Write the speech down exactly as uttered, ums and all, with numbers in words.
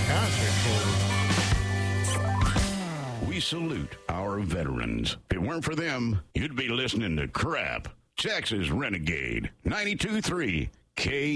We salute our veterans. If it weren't for them, you'd be listening to crap. Texas Renegade, ninety-two point three K